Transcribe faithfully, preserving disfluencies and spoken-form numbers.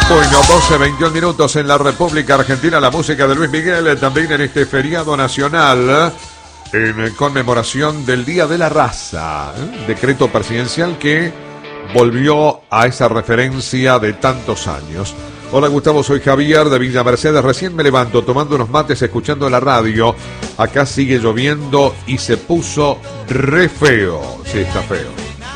Bueno, doce veintiún minutos en la República Argentina, la música de Luis Miguel, también en este feriado nacional, en conmemoración del Día de la Raza, ¿eh? Decreto presidencial que volvió a esa referencia de tantos años. Hola Gustavo, soy Javier de Villa Mercedes, recién me levanto tomando unos mates, escuchando la radio, acá sigue lloviendo y se puso re feo, sí, está feo.